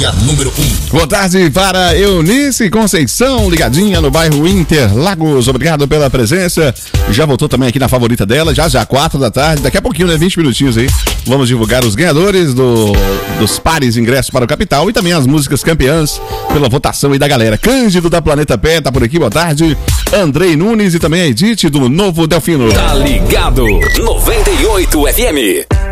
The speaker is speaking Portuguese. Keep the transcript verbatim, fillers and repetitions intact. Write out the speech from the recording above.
Dia número um. Boa tarde para Eunice Conceição, ligadinha no bairro Interlagos. Obrigado pela presença. Já voltou também aqui na favorita dela, já já, quatro da tarde. Daqui a pouquinho, né? vinte minutinhos aí. Vamos divulgar os ganhadores do, dos pares ingressos para o Capital e também as músicas campeãs pela votação aí da galera. Cândido da Planeta Pé tá por aqui, boa tarde. Andrei Nunes e também a Edith do Novo Delfino. Tá ligado? noventa e oito F M.